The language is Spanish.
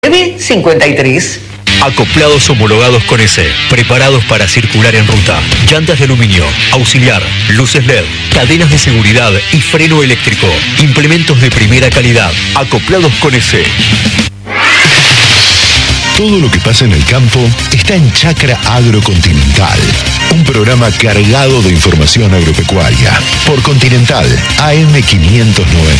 953. Acoplados homologados con ECE, preparados para circular en ruta. Llantas de aluminio, auxiliar, luces LED, cadenas de seguridad y freno eléctrico. Implementos de primera calidad. Acoplados con ECE. Todo lo que pasa en el campo está en Chacra Agrocontinental, un programa cargado de información agropecuaria por Continental AM 590.